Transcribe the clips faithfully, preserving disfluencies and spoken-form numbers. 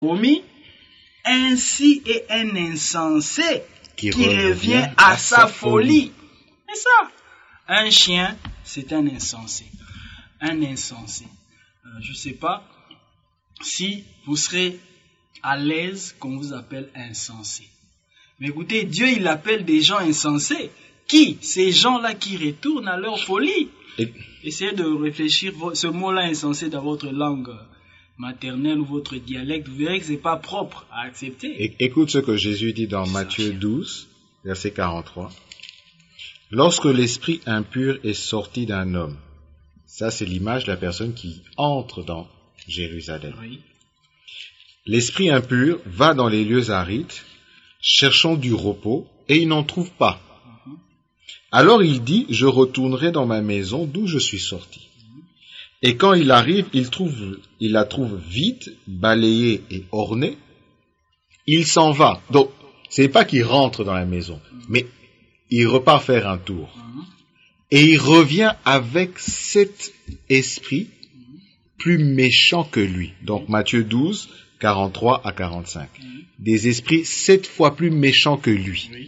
commis, ainsi est un insensé qui, qui revient à, à sa folie. C'est ça. Un chien, c'est un insensé. Un insensé. Euh, je ne sais pas si vous serez à l'aise qu'on vous appelle insensé. Mais écoutez, Dieu, il appelle des gens insensés. Qui? Ces gens-là qui retournent à leur folie. Et... Essayez de réfléchir ce mot-là insensé dans votre langue maternelle ou votre dialecte. Vous verrez que ce n'est pas propre à accepter. Et, écoute ce que Jésus dit dans Matthieu douze, verset quarante-trois. Lorsque l'esprit impur est sorti d'un homme, ça c'est l'image de la personne qui entre dans Jérusalem. Oui. L'esprit impur va dans les lieux arides, cherchant du repos, et il n'en trouve pas. Uh-huh. Alors il dit, je retournerai dans ma maison d'où je suis sorti. Uh-huh. Et quand il arrive, il, trouve, il la trouve vide, balayée et ornée. Il s'en va. Donc, c'est pas qu'il rentre dans la maison, uh-huh. mais il repart faire un tour. Uh-huh. Et il revient avec cet esprit uh-huh. plus méchant que lui. Donc, uh-huh. Matthieu douze, quarante-trois à quarante-cinq. Uh-huh. Des esprits sept fois plus méchants que lui. Uh-huh.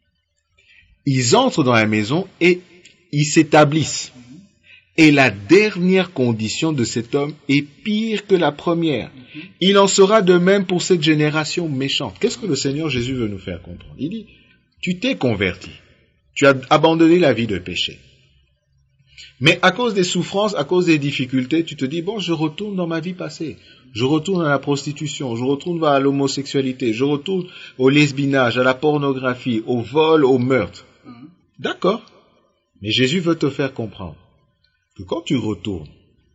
Ils entrent dans la maison et ils s'établissent. Uh-huh. Et la dernière condition de cet homme est pire que la première. Uh-huh. Il en sera de même pour cette génération méchante. Qu'est-ce que le Seigneur Jésus veut nous faire comprendre? Il dit, tu t'es converti. Tu as abandonné la vie de péché. Mais à cause des souffrances, à cause des difficultés, tu te dis, bon, je retourne dans ma vie passée. Je retourne à la prostitution, je retourne à l'homosexualité, je retourne au lesbinage, à la pornographie, au vol, au meurtre. Mmh. D'accord. Mais Jésus veut te faire comprendre que quand tu retournes,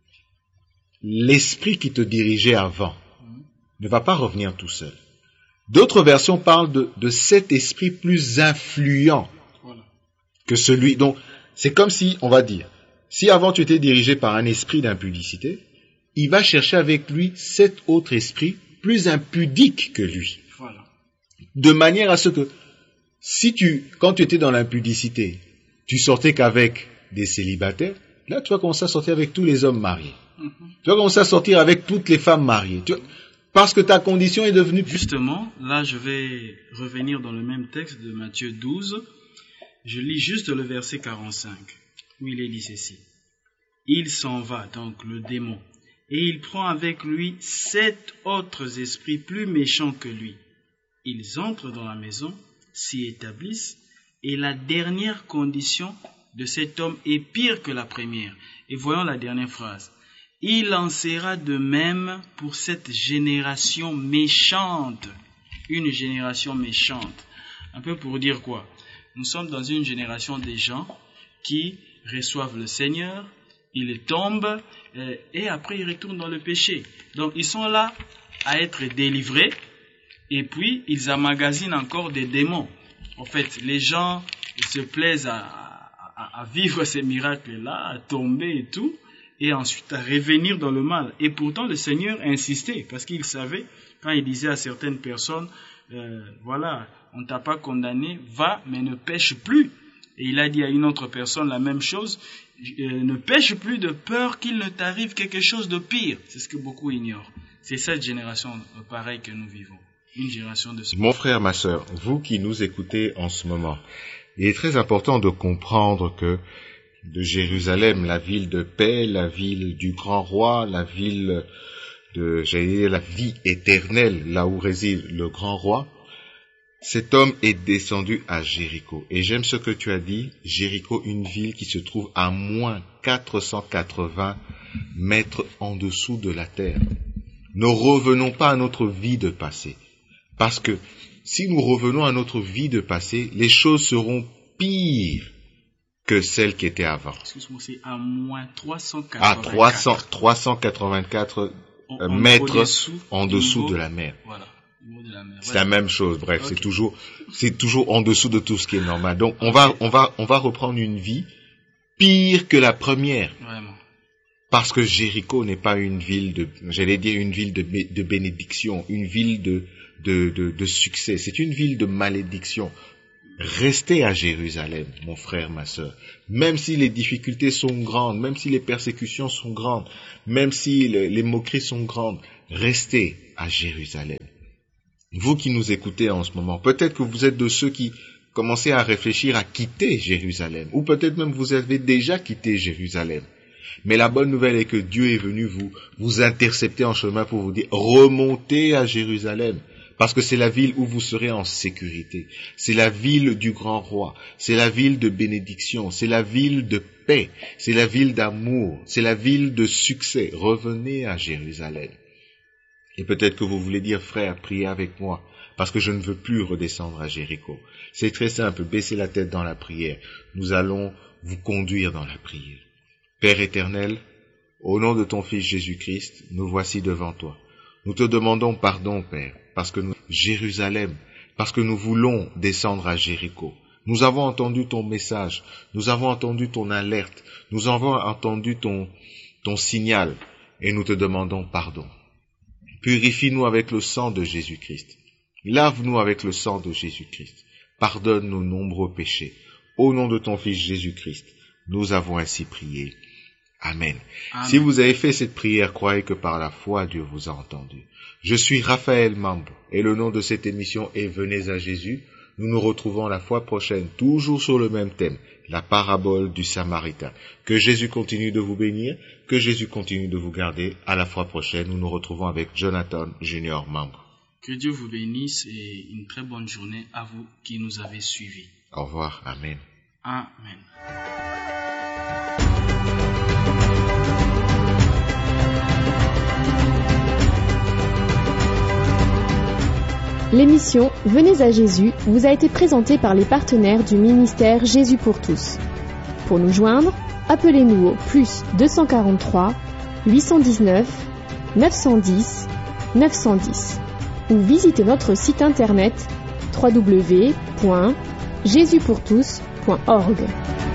l'esprit qui te dirigeait avant mmh. ne va pas revenir tout seul. D'autres versions parlent de, de cet esprit plus influent voilà. que celui. Donc, c'est comme si, on va dire, si avant tu étais dirigé par un esprit d'impudicité, il va chercher avec lui cet autre esprit plus impudique que lui. Voilà. De manière à ce que, si tu, quand tu étais dans l'impudicité, tu sortais qu'avec des célibataires, là tu vas commencer à sortir avec tous les hommes mariés. Mm-hmm. Tu vas commencer à sortir avec toutes les femmes mariées. Tu, parce que ta condition est devenue... Justement, là je vais revenir dans le même texte de Matthieu douze. Je lis juste le verset quarante-cinq, où il est dit ceci. Il s'en va, donc le démon, et il prend avec lui sept autres esprits plus méchants que lui. Ils entrent dans la maison, s'y établissent, et la dernière condition de cet homme est pire que la première. Et voyons la dernière phrase. Il en sera de même pour cette génération méchante. Une génération méchante. Un peu pour dire quoi? Nous sommes dans une génération des gens qui reçoivent le Seigneur, ils tombent euh, et après ils retournent dans le péché. Donc ils sont là à être délivrés et puis ils emmagasinent encore des démons. En fait, les gens ils se plaisent à, à, à vivre ces miracles-là, à tomber et tout, et ensuite à revenir dans le mal. Et pourtant le Seigneur insistait parce qu'il savait, quand il disait à certaines personnes, euh, voilà, on ne t'a pas condamné, va mais ne pêche plus. Et il a dit à une autre personne la même chose, euh, ne pêche plus de peur qu'il ne t'arrive quelque chose de pire. C'est ce que beaucoup ignorent. C'est cette génération euh, pareille que nous vivons. Une génération de... Mon frère, ma sœur, vous qui nous écoutez en ce moment, il est très important de comprendre que de Jérusalem, la ville de paix, la ville du grand roi, la ville de, j'allais dire, la vie éternelle, là où réside le grand roi, cet homme est descendu à Jéricho. Et j'aime ce que tu as dit, Jéricho, une ville qui se trouve à moins quatre cent quatre-vingts mètres en dessous de la terre. Ne revenons pas à notre vie de passé. Parce que si nous revenons à notre vie de passé, les choses seront pires que celles qui étaient avant. Excuse-moi, c'est à moins trois cent quatre-vingt-quatre. À trois cents, trois cent quatre-vingt-quatre on, mètres au-dessous, en dessous de la mer. Voilà. De la mer. C'est ouais. la même chose, bref, okay. c'est toujours, c'est toujours en dessous de tout ce qui est normal. Donc, on va, on va, on va reprendre une vie pire que la première. Vraiment. Parce que Jéricho n'est pas une ville de, j'allais dire une ville de, de bénédiction, une ville de, de, de, de succès. C'est une ville de malédiction. Restez à Jérusalem, mon frère, ma sœur. Même si les difficultés sont grandes, même si les persécutions sont grandes, même si le, les moqueries sont grandes, restez à Jérusalem. Vous qui nous écoutez en ce moment, peut-être que vous êtes de ceux qui commencez à réfléchir à quitter Jérusalem, ou peut-être même vous avez déjà quitté Jérusalem. Mais la bonne nouvelle est que Dieu est venu vous, vous intercepter en chemin pour vous dire, remontez à Jérusalem, parce que c'est la ville où vous serez en sécurité. C'est la ville du grand roi, c'est la ville de bénédiction, c'est la ville de paix, c'est la ville d'amour, c'est la ville de succès. Revenez à Jérusalem. Et peut-être que vous voulez dire, frère, priez avec moi, parce que je ne veux plus redescendre à Jéricho. C'est très simple, baissez la tête dans la prière. Nous allons vous conduire dans la prière. Père éternel, au nom de ton Fils Jésus-Christ, nous voici devant toi. Nous te demandons pardon, Père, parce que nous, Jérusalem, parce que nous voulons descendre à Jéricho. Nous avons entendu ton message, nous avons entendu ton alerte, nous avons entendu ton, ton signal, et nous te demandons pardon. Purifie-nous avec le sang de Jésus-Christ. Lave-nous avec le sang de Jésus-Christ. Pardonne nos nombreux péchés. Au nom de ton Fils Jésus-Christ, nous avons ainsi prié. Amen. Amen. Si vous avez fait cette prière, croyez que par la foi, Dieu vous a entendu. Je suis Raphaël Mambo et le nom de cette émission est Venez à Jésus. Nous nous retrouvons la fois prochaine, toujours sur le même thème, la parabole du Samaritain. Que Jésus continue de vous bénir, que Jésus continue de vous garder. À la fois prochaine, nous nous retrouvons avec Jonathan Junior Mambo. Que Dieu vous bénisse et une très bonne journée à vous qui nous avez suivis. Au revoir. Amen. Amen. L'émission Venez à Jésus vous a été présentée par les partenaires du ministère Jésus pour tous. Pour nous joindre, appelez-nous au plus deux cent quarante-trois huit cent dix-neuf neuf cent dix neuf cent dix ou visitez notre site internet w w w point jésus pour tous point org.